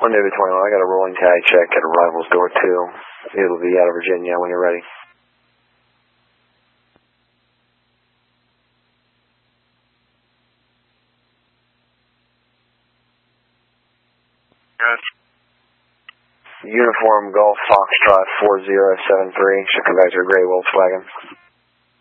One Navy 21, I got a rolling tag check at arrivals door 2. It'll be out of Virginia when you're ready. Good. Uniform Golf Foxtrot 4073, should come back to a gray Volkswagen.